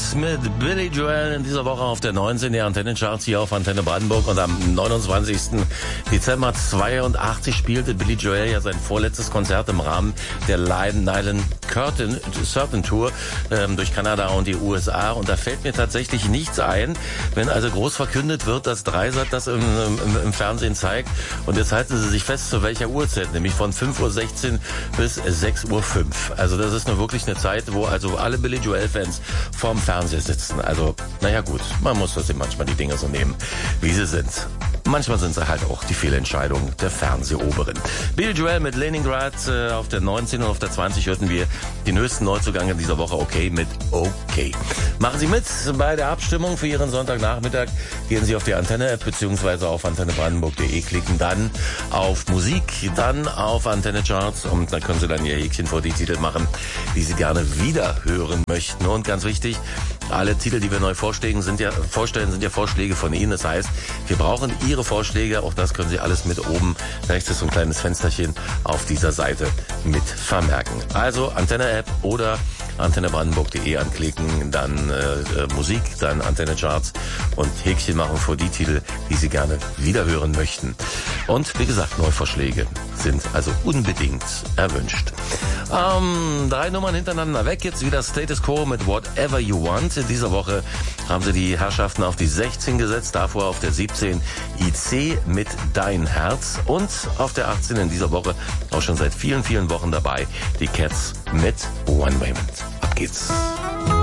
mit Billy Joel in dieser Woche auf der 19 der Antennencharts hier auf Antenne Brandenburg, und am 29. Dezember 82 spielte Billy Joel ja sein vorletztes Konzert im Rahmen der Nylon Curtain Tour durch Kanada und die USA, und da fällt mir tatsächlich nichts ein, wenn also groß verkündet wird, dass Dreisat das im Fernsehen zeigt, und jetzt halten Sie sich fest, zu welcher Uhrzeit, nämlich von 5:16 Uhr bis 6:05 Uhr. Also das ist nur wirklich eine Zeit, wo also alle Billy Joel-Fans vorm Fernseher sitzen. Also, naja gut, man muss das manchmal die Dinge so nehmen, wie sie sind. Manchmal sind sie halt auch die Fehlentscheidung der Fernsehoberen. Billy Joel mit Leningrad auf der 19 und auf der 20 hörten wir den höchsten Neuzugang in dieser Woche, Okay mit Okay. Machen Sie mit bei der Abstimmung für Ihren Sonntagnachmittag. Gehen Sie auf die Antenne-App bzw. auf antennebrandenburg.de, klicken dann auf Musik, dann auf Antenne-Charts, und dann können Sie dann Ihr Häkchen vor die Titel machen, die Sie gerne wieder hören möchten. Und ganz wichtig, alle Titel, die wir neu vorstellen, sind ja Vorschläge von Ihnen. Das heißt, wir brauchen Ihre Vorschläge. Auch das können Sie alles mit oben rechts ist so ein kleines Fensterchen auf dieser Seite mit vermerken. Also Antenne-App oder antennebrandenburg.de anklicken, dann Musik, dann Antenne-Charts und Häkchen machen vor die Titel, die Sie gerne wieder hören möchten. Und wie gesagt, Neuvorschläge sind also unbedingt erwünscht. 3 Nummern hintereinander weg. Jetzt wieder Status Quo mit Whatever You Want. In dieser Woche haben sie die Herrschaften auf die 16 gesetzt, davor auf der 17 IC mit Dein Herz, und auf der 18 in dieser Woche auch schon seit vielen, vielen Wochen dabei die Cats mit One Moment. Ab geht's.